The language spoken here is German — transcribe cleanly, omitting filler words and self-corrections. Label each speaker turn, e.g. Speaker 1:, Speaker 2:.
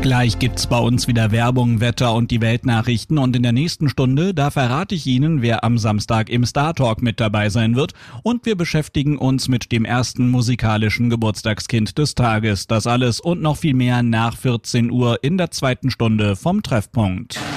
Speaker 1: Gleich gibt's bei uns wieder Werbung, Wetter und die Weltnachrichten und in der nächsten Stunde, da verrate ich Ihnen, wer am Samstag im Star Talk mit dabei sein wird und wir beschäftigen uns mit dem ersten musikalischen Geburtstagskind des Tages. Das alles und noch viel mehr nach 14 Uhr in der zweiten Stunde vom Treffpunkt.